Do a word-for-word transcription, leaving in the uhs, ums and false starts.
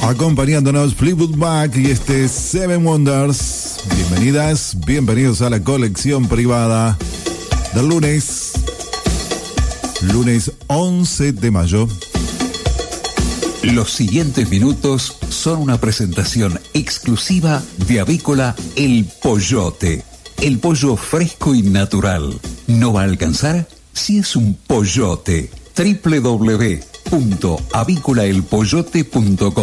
acompañándonos Fleetwood Mac y este Seven Wonders. Bienvenidas, bienvenidos a la colección privada del lunes, lunes once de mayo. Los siguientes minutos son una presentación exclusiva de Avícola El Pollote. El pollo fresco y natural. ¿No va a alcanzar? Si es un pollote. doble u doble u doble u punto avícola el pollote punto com